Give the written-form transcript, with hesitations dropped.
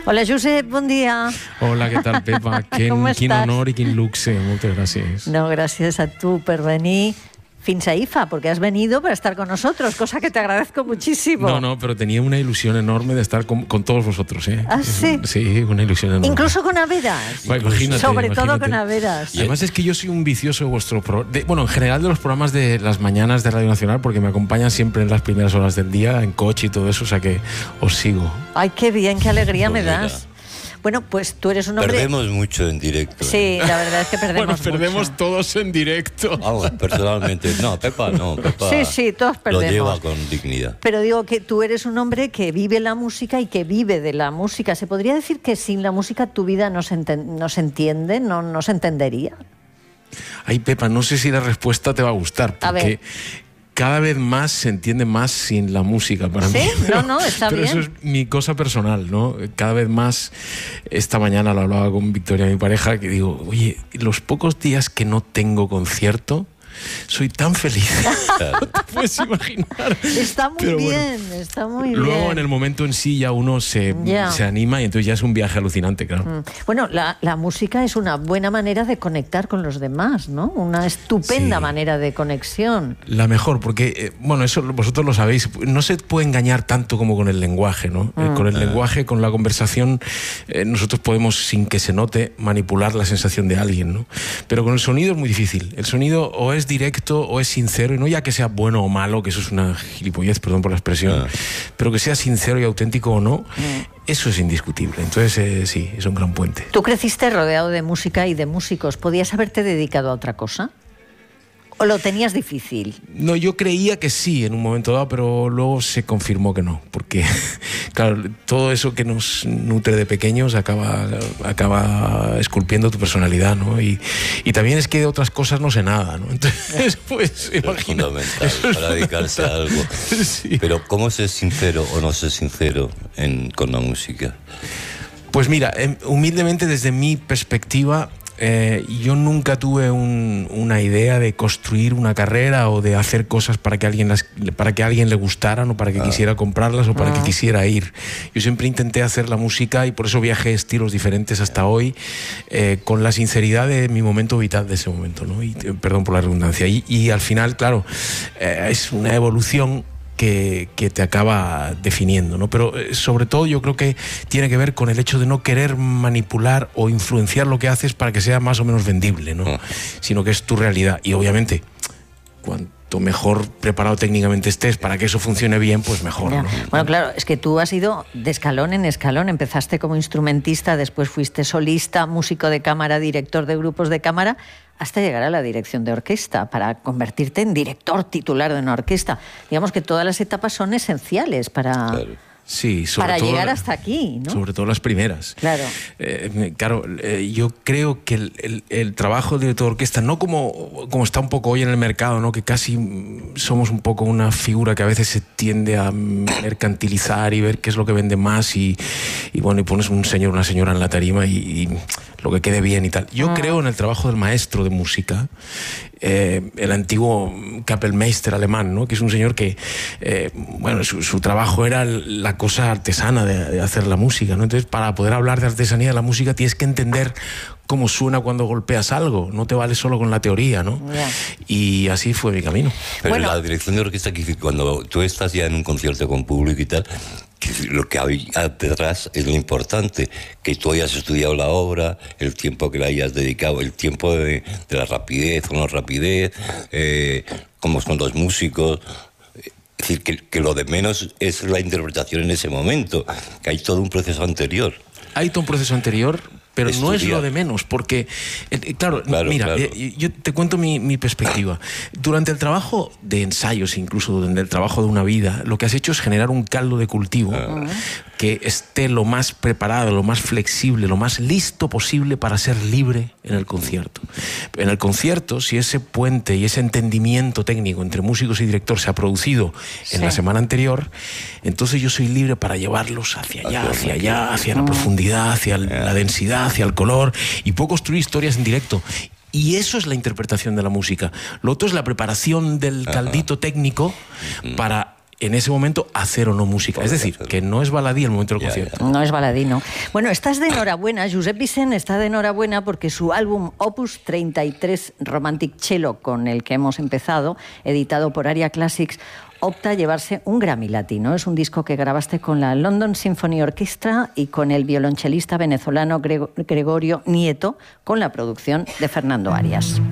Hola, Josep, bon dia. Hola, què tal, Pepa? Quin honor i quin luxe. Moltes gràcies. No, gracias a tú por venir fins a IFA, porque has venido para estar con nosotros, cosa que te agradezco muchísimo. No, pero tenía una ilusión enorme de estar con todos vosotros, ¿eh? ¿Ah, sí? Sí, una ilusión enorme. Incluso con Averas. Imagínate. Sobre todo con Averas. Y además es que yo soy un vicioso de vuestro en general de los programas de las mañanas de Radio Nacional, porque me acompañan siempre en las primeras horas del día, en coche y todo eso, o sea que os sigo. Ay, qué bien, qué alegría me das. Bueno, pues tú eres un hombre... Perdemos mucho en directo. Sí, la verdad es que perdemos perdemos mucho. todos en directo. Vamos, personalmente. No, Pepa no. Pepa Sí, todos perdemos. lo lleva con dignidad. Pero digo que tú eres un hombre que vive la música y que vive de la música. ¿Se podría decir que sin la música tu vida no se entiende, no se entendería? Ay, Pepa, no sé si la respuesta te va a gustar, porque... A ver. Cada vez más se entiende más sin la música para mí. Sí, no, está pero bien. Eso es mi cosa personal, ¿no? Cada vez más, esta mañana lo hablaba con Victoria, mi pareja, que digo, oye, los pocos días que no tengo concierto, soy tan feliz. No te puedes imaginar. Está muy bien, está muy bien. Luego en el momento en sí ya uno se anima y entonces ya es un viaje alucinante, claro. Bueno, la música es una buena manera de conectar con los demás, ¿no? Una estupenda manera de conexión. La mejor, porque, eso vosotros lo sabéis, no se puede engañar tanto como con el lenguaje, ¿no? Con el lenguaje, con la conversación, nosotros podemos, sin que se note, manipular la sensación de alguien, ¿no? Pero con el sonido es muy difícil. El sonido o es directo o es sincero, y no ya que sea bueno o malo, que eso es una gilipollez, perdón por la expresión, pero que sea sincero y auténtico o no, eso es indiscutible. Entonces, sí, es un gran puente. ¿Tú creciste rodeado de música y de músicos? ¿Podías haberte dedicado a otra cosa? ¿O lo tenías difícil? No, yo creía que sí en un momento dado, pero luego se confirmó que no, porque claro, todo eso que nos nutre de pequeños acaba esculpiendo tu personalidad, ¿no? Y también es que de otras cosas no sé nada, ¿no? Entonces, pues, imagina. Es fundamental para dedicarse a algo. Sí. Pero ¿cómo ser sincero o no ser sincero con la música? Pues mira, humildemente desde mi perspectiva, yo nunca tuve una idea de construir una carrera o de hacer cosas para que a alguien le gustaran o para que quisiera comprarlas o para que quisiera ir. Yo siempre intenté hacer la música y por eso viajé estilos diferentes hasta hoy, con la sinceridad de mi momento vital de ese momento, ¿no? Y, perdón por la redundancia. Y al final, claro, es una evolución que te acaba definiendo, ¿no? Pero sobre todo yo creo que tiene que ver con el hecho de no querer manipular o influenciar lo que haces para que sea más o menos vendible, ¿no? Sino que es tu realidad. Y obviamente, cuanto mejor preparado técnicamente estés para que eso funcione bien, pues mejor, ¿no? Bueno, claro, es que tú has ido de escalón en escalón. Empezaste como instrumentista, después fuiste solista, músico de cámara, director de grupos de cámara, hasta llegar a la dirección de orquesta, para convertirte en director titular de una orquesta. Digamos que todas las etapas son esenciales para llegar hasta aquí, ¿no? Sobre todo las primeras. Claro. Yo creo que el trabajo de director de orquesta, no como está un poco hoy en el mercado, ¿no? Que casi somos un poco una figura que a veces se tiende a mercantilizar y ver qué es lo que vende más y pones un señor o una señora en la tarima y lo que quede bien y tal. Yo creo en el trabajo del maestro de música, el antiguo Kapellmeister alemán, ¿no? Que es un señor que, su trabajo era la cosa artesana de hacer la música, ¿no? Entonces, para poder hablar de artesanía de la música tienes que entender cómo suena cuando golpeas algo, no te vale solo con la teoría, ¿no? Y así fue mi camino. Pero la dirección de orquesta, cuando tú estás ya en un concierto con público y tal, que lo que hay detrás es lo importante, que tú hayas estudiado la obra, el tiempo que le hayas dedicado, el tiempo de la rapidez o no rapidez, cómo son los músicos. Es decir, que lo de menos es la interpretación en ese momento, que hay todo un proceso anterior. Hay todo un proceso anterior, pero no es lo de menos, porque, claro, yo te cuento mi perspectiva. Durante el trabajo de ensayos, incluso durante el trabajo de una vida, lo que has hecho es generar un caldo de cultivo que esté lo más preparado, lo más flexible, lo más listo posible para ser libre en el concierto. En el concierto, si ese puente y ese entendimiento técnico entre músicos y director se ha producido en la semana anterior, entonces yo soy libre para llevarlos hacia allá, hacia la profundidad, hacia la densidad, hacia el color, y puedo construir historias en directo. Y eso es la interpretación de la música. Lo otro es la preparación del caldito técnico para en ese momento hacer o no música. Es decir, que no es baladí el momento del concierto. No es baladí, no. Bueno, estás de enhorabuena, Josep Vicent está de enhorabuena porque su álbum Opus 33 Romantic Cello, con el que hemos empezado, editado por Aria Classics, opta a llevarse un Grammy Latino. Es un disco que grabaste con la London Symphony Orchestra y con el violonchelista venezolano Gregorio Nieto, con la producción de Fernando Arias.